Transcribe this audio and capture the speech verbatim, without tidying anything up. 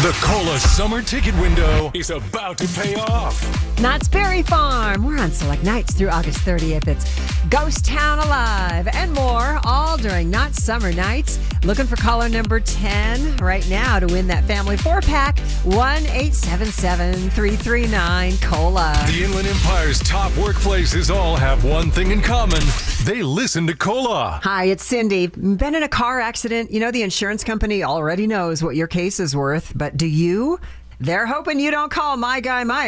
The Cola summer ticket window is about to pay off. Knott's Berry Farm. We're on select nights through August thirtieth. It's Ghost Town Alive and more, all during Knott's Summer Nights. Looking for caller number ten right now to win that family four-pack. one eight seven seven, three three nine, COLA. The Inland Empire's top workplaces all have one thing in common. They listen to Cola. Hi, it's Cindy. Been in a car accident? You know, the insurance company already knows what your case is worth, but do you? They're hoping you don't call My Guy Mike.